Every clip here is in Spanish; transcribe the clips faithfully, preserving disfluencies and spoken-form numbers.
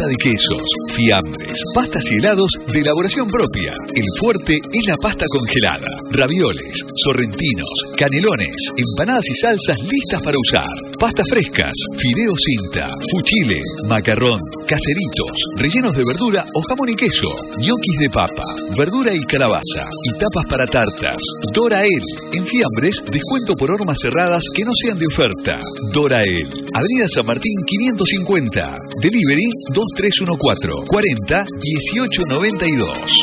Pasta de quesos, fiambres, pastas y helados de elaboración propia. El fuerte es la pasta congelada. Ravioles, sorrentinos, canelones, empanadas y salsas listas para usar. Pastas frescas, fideo cinta, fuchile, macarrón, caseritos, rellenos de verdura o jamón y queso, ñoquis de papa, verdura y calabaza y tapas para tartas. Dorael. En fiambres, descuento por hormas cerradas que no sean de oferta. Dorael. Avenida San Martín quinientos cincuenta. Delivery dos tres uno cuatro, cuarenta, dieciocho noventa y dos.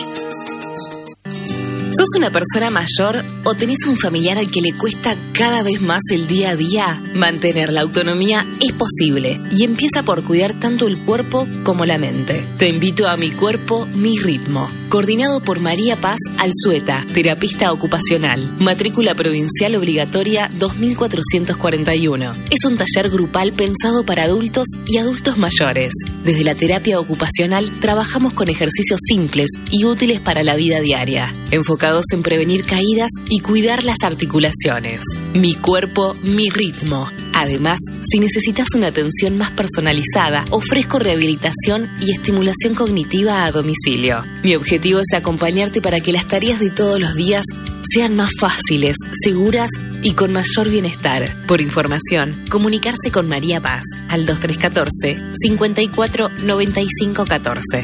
¿Sos una persona mayor o tenés un familiar al que le cuesta cada vez más el día a día? Mantener la autonomía es posible y empieza por cuidar tanto el cuerpo como la mente. Te invito a Mi Cuerpo, Mi Ritmo, coordinado por María Paz Alzueta, terapista ocupacional, matrícula provincial obligatoria dos mil cuatrocientos cuarenta y uno. Es un taller grupal pensado para adultos y adultos mayores. Desde la terapia ocupacional trabajamos con ejercicios simples y útiles para la vida diaria, enfocados en prevenir caídas y cuidar las articulaciones. Mi Cuerpo, Mi Ritmo. Además, si necesitas una atención más personalizada, ofrezco rehabilitación y estimulación cognitiva a domicilio. Mi objetivo es acompañarte para que las tareas de todos los días sean más fáciles, seguras y con mayor bienestar. Por información, comunicarse con María Paz al dos tres uno cuatro, cincuenta y cuatro, noventa y cinco catorce.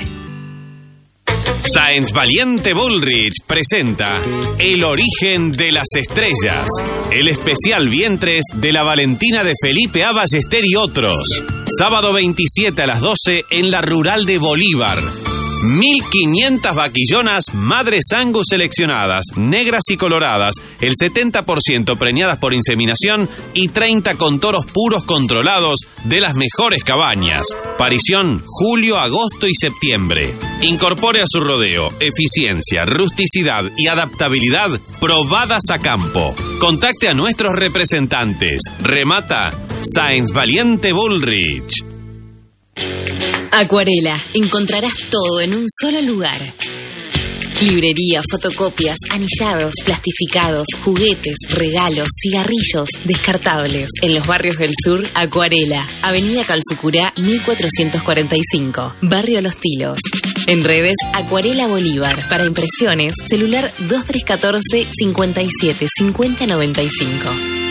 Sáenz Valiente Bullrich presenta El origen de las estrellas, el especial vientres de la Valentina de Felipe A. Ballester y otros. Sábado veintisiete a las doce en la Rural de Bolívar. mil quinientas vaquillonas Madres Angus seleccionadas, negras y coloradas, el setenta por ciento preñadas por inseminación y treinta con toros puros controlados de las mejores cabañas. Parición julio, agosto y septiembre. Incorpore a su rodeo eficiencia, rusticidad y adaptabilidad probadas a campo. Contacte a nuestros representantes. Remata Sáenz Valiente Bullrich. Acuarela. Encontrarás todo en un solo lugar. Librería, fotocopias, anillados, plastificados, juguetes, regalos, cigarrillos, descartables. En los barrios del sur, Acuarela. Avenida Calfucurá, mil cuatrocientos cuarenta y cinco. Barrio Los Tilos. En redes, Acuarela Bolívar. Para impresiones, celular dos tres uno cuatro, cincuenta y siete, cincuenta noventa y cinco.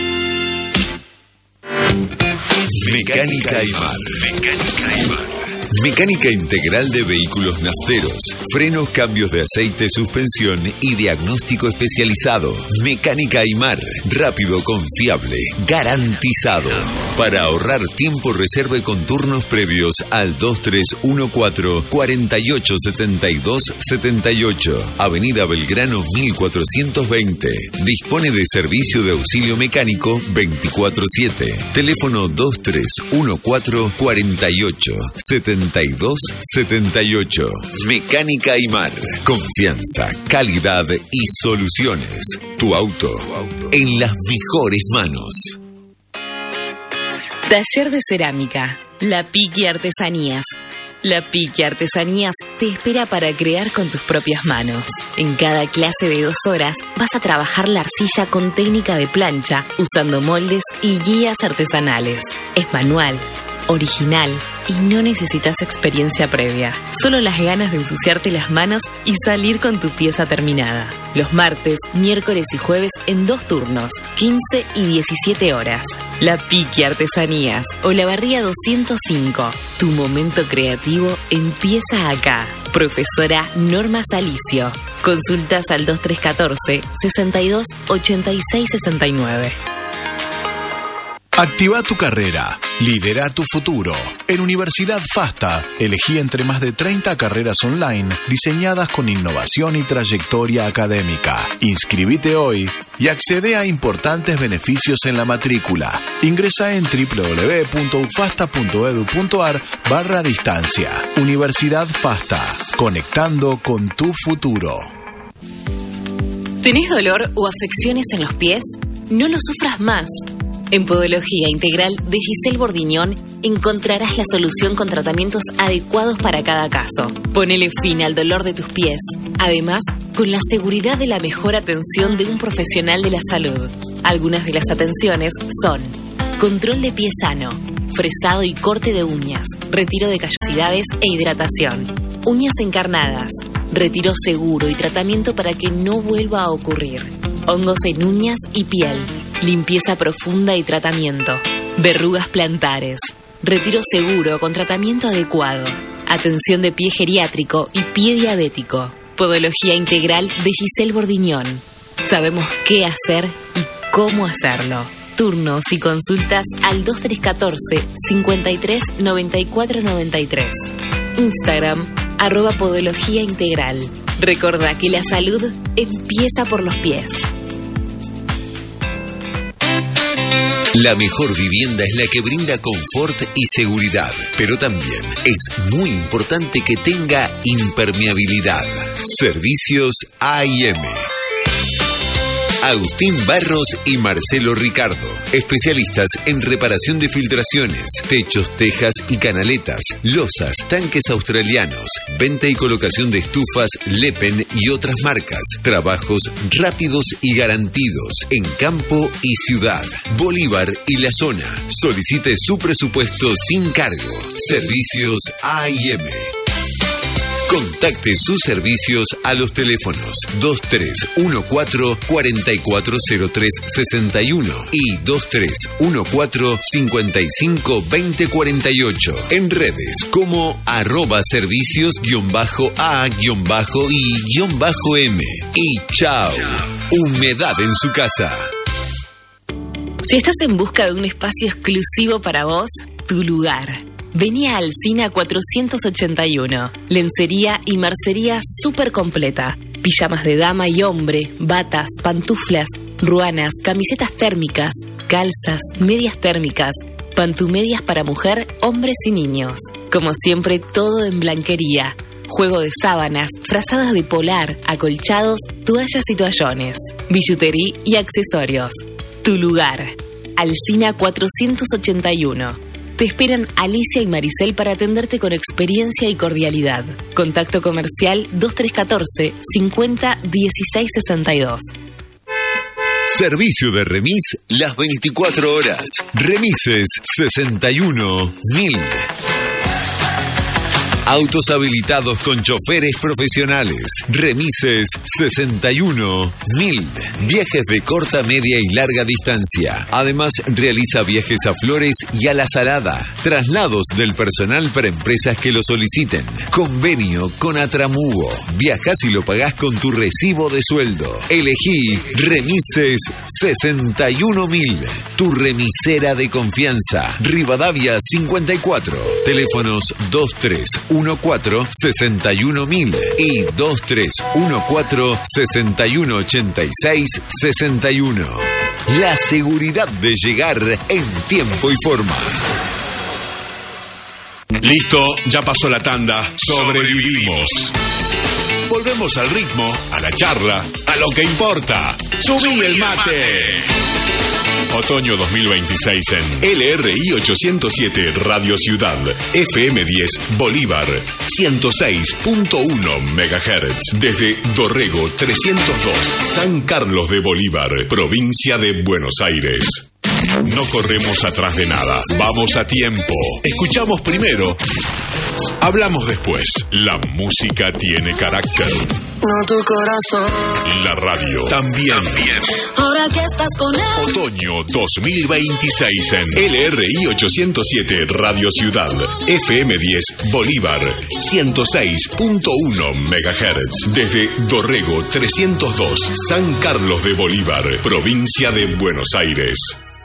Mecánica Aymar. Mecánica Aymar. Mecánica integral de vehículos nafteros, frenos, cambios de aceite, suspensión y diagnóstico especializado. Mecánica Aymar, rápido, confiable, garantizado. Para ahorrar tiempo, reserve con turnos previos al dos tres uno cuatro, cuarenta y ocho setenta y dos setenta y ocho. Avenida Belgrano mil cuatrocientos veinte. Dispone de servicio de auxilio mecánico veinticuatro siete. Teléfono dos tres uno cuatro, cuarenta y ocho setenta y dos setenta y ocho. Mecánica Aymar. Confianza, calidad y soluciones. Tu auto en las mejores manos. Taller de cerámica. La Piqui Artesanías. La Piqui Artesanías te espera para crear con tus propias manos. En cada clase de dos horas vas a trabajar la arcilla con técnica de plancha, usando moldes y guías artesanales. Es manual, original y no necesitas experiencia previa. Solo las ganas de ensuciarte las manos y salir con tu pieza terminada. Los martes, miércoles y jueves en dos turnos, quince y diecisiete horas. La Piqui Artesanías, Olavarría doscientos cinco. Tu momento creativo empieza acá. Profesora Norma Salicio. Consultas al dos tres uno cuatro, sesenta y dos, ochenta y seis sesenta y nueve. Activa tu carrera, lidera tu futuro. En Universidad FASTA, elegí entre más de treinta carreras online diseñadas con innovación y trayectoria académica. Inscribite hoy y accede a importantes beneficios en la matrícula. Ingresa en www.ufasta.edu.ar barra distancia. Universidad FASTA, conectando con tu futuro. ¿Tenés dolor o afecciones en los pies? No lo sufras más. En Podología Integral de Giselle Bordiñón encontrarás la solución con tratamientos adecuados para cada caso. Ponele fin al dolor de tus pies. Además, con la seguridad de la mejor atención de un profesional de la salud. Algunas de las atenciones son control de pie sano, fresado y corte de uñas, retiro de callos cavidades e hidratación. Uñas encarnadas, retiro seguro y tratamiento para que no vuelva a ocurrir. Hongos en uñas y piel, limpieza profunda y tratamiento. Verrugas plantares, retiro seguro con tratamiento adecuado. Atención de pie geriátrico y pie diabético. Podología integral de Giselle Bordiñón. Sabemos qué hacer y cómo hacerlo. Turnos y consultas al dos tres uno cuatro, cinco tres, nueve cuatro nueve tres. Instagram, arroba Podología Integral. Recordá que la salud empieza por los pies. La mejor vivienda es la que brinda confort y seguridad, pero también es muy importante que tenga impermeabilidad. Servicios A y M. Agustín Barros y Marcelo Ricardo, especialistas en reparación de filtraciones, techos, tejas y canaletas, losas, tanques australianos, venta y colocación de estufas Lepen y otras marcas, trabajos rápidos y garantidos en campo y ciudad, Bolívar y la zona. Solicite su presupuesto sin cargo. Servicios A y M. Contacte sus servicios a los teléfonos dos tres uno cuatro, cuatro cuatro cero tres, seis uno y dos tres uno cuatro, cinco cinco, dos cero cuatro ocho. En redes como arroba servicios guión bajo A guión bajo y guión bajo M. Y chao. Humedad en su casa. Si estás en busca de un espacio exclusivo para vos, tu lugar. Vení a Alsina cuatrocientos ochenta y uno. Lencería y mercería súper completa. Pijamas de dama y hombre, batas, pantuflas, ruanas, camisetas térmicas, calzas, medias térmicas, pantumedias para mujer, hombres y niños. Como siempre, todo en blanquería. Juego de sábanas, frazadas de polar, acolchados, toallas y toallones. Billutería y accesorios. Tu lugar. Alsina cuatrocientos ochenta y uno. Te esperan Alicia y Maricel para atenderte con experiencia y cordialidad. Contacto comercial dos tres uno cuatro, cincuenta, dieciséis sesenta y dos. Servicio de remis las veinticuatro horas. Remises sesenta y uno mil. Autos habilitados con choferes profesionales. Remises sesenta y uno mil. Viajes de corta, media y larga distancia. Además, realiza viajes a Flores y a La Salada. Traslados del personal para empresas que lo soliciten. Convenio con Atramugo. Viajás y lo pagás con tu recibo de sueldo. Elegí Remises sesenta y uno mil. Tu remisera de confianza. Rivadavia cincuenta y cuatro. Teléfonos dos tres uno cuatro, sesenta y uno mil y dos tres uno cuatro, sesenta y uno ochenta y seis, sesenta y uno. La seguridad de llegar en tiempo y forma. Listo, ya pasó la tanda. Sobrevivimos. Volvemos al ritmo, a la charla, a lo que importa. ¡Subí el mate! Otoño dos mil veintiséis en L R I ochocientos siete Radio Ciudad, F M diez Bolívar, ciento seis punto uno megahertz. Desde Dorrego trescientos dos, San Carlos de Bolívar, provincia de Buenos Aires. No corremos atrás de nada, vamos a tiempo. Escuchamos primero, hablamos después. La música tiene carácter. No tu corazón. La radio también. También. Ahora que estás con él. Otoño dos mil veintiséis en L R I ochocientos siete Radio Ciudad, F M diez Bolívar, ciento seis punto uno megahertz. Desde Dorrego trescientos dos, San Carlos de Bolívar, provincia de Buenos Aires.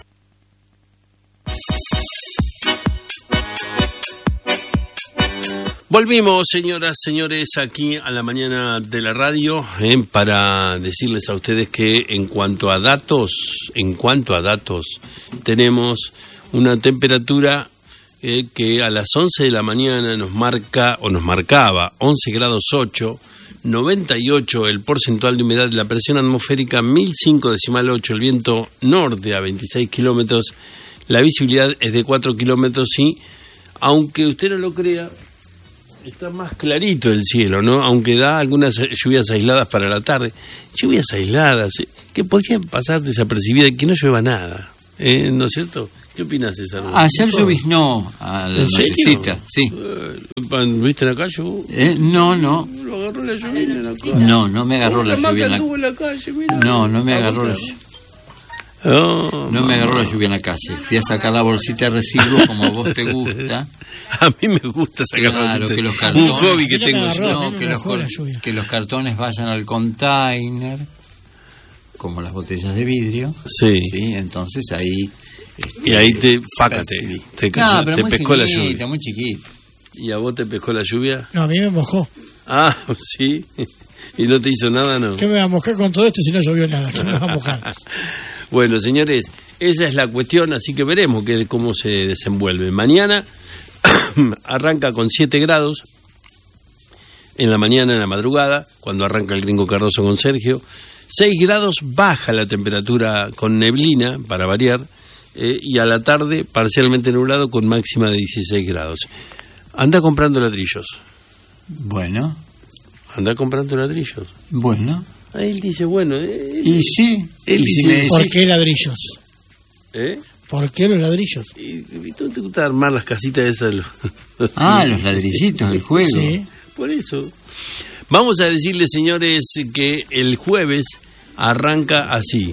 Volvimos, señoras, señores, aquí a la mañana de la radio, eh, para decirles a ustedes que en cuanto a datos, en cuanto a datos, tenemos una temperatura eh, que a las once de la mañana nos marca, o nos marcaba, once grados ocho, noventa y ocho el porcentual de humedad de la presión atmosférica, mil cinco decimal ocho, el viento norte a veintiséis kilómetros, la visibilidad es de cuatro kilómetros y, aunque usted no lo crea, está más clarito el cielo, ¿no? Aunque da algunas lluvias aisladas para la tarde. Lluvias aisladas, ¿eh? Que podrían pasar desapercibidas, que no llueva nada, ¿eh? ¿No es cierto? ¿Qué opinas, César? Ayer lloviznó a la nochecita, sí. Eh, ¿Viste en la calle? Eh, no, no. Lo agarró la lluvia en la calle. No, no me agarró la lluvia en la, en la calle. Mira. No, no me agarró la lluvia. Oh, no me agarró la lluvia en la calle. Fui a sacar la bolsita de residuos como a vos te gusta. A mí me gusta sacar claro, la bolsita. Que los cartones, un hobby que tengo agarró, yo. No, que, los, que los cartones vayan al container, como las botellas de vidrio. Sí. ¿Sí? Entonces ahí... Este, y ahí te, fácate, te, no, te pescó la lluvia. Muy chiquito. ¿Y a vos te pescó la lluvia? No, a mí me mojó. Ah, sí. ¿Y no te hizo nada, no? ¿Qué me va a mojar con todo esto si no llovió nada? ¿Qué me va a mojar? Bueno, señores, esa es la cuestión, así que veremos que, cómo se desenvuelve. Mañana arranca con siete grados, en la mañana, en la madrugada, cuando arranca el Gringo Cardoso con Sergio. seis grados, baja la temperatura con neblina, para variar, eh, y a la tarde parcialmente nublado con máxima de dieciséis grados. Anda comprando ladrillos. Bueno. Anda comprando ladrillos. Bueno. Ahí él dice, bueno... Eh, y sí. Él y dice, si me decís... ¿Por qué ladrillos? ¿Eh? ¿Por qué los ladrillos? ¿Y, y tú te gusta armar las casitas esas? Ah, los ladrillitos del juego. Sí. Por eso. Vamos a decirles, señores, que el jueves arranca así.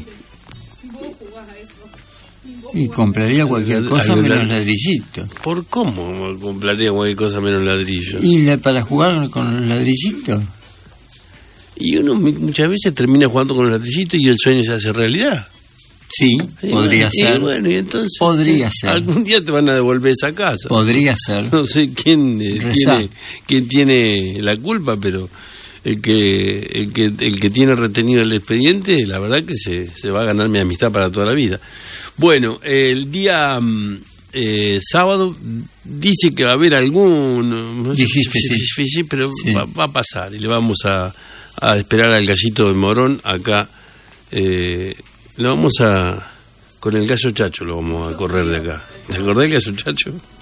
Y compraría cualquier Lad- cosa al- menos lad- ladrillitos. ¿Por cómo compraría cualquier cosa menos ladrillo? ¿Y la, para jugar con los ladrillitos? Y uno mi- muchas veces termina jugando con los ladrillitos y el sueño se hace realidad. Sí, Y podría bueno, ser. Y bueno, y entonces... Podría ser. Algún día te van a devolver esa casa. Podría ser. No sé quién eh, Rezá. tiene quién tiene la culpa, pero el que el que el que tiene retenido el expediente, la verdad que se, se va a ganar mi amistad para toda la vida. Bueno, el día mm, eh, sábado dice que va a haber algún... No sé, Dijiste, sí, sí. sí, sí, pero Sí. Va, va a pasar y le vamos a, a esperar al gallito de Morón acá. Eh, lo vamos a... Con el gallo Chacho lo vamos a correr de acá. ¿Te acordás del gallo Chacho?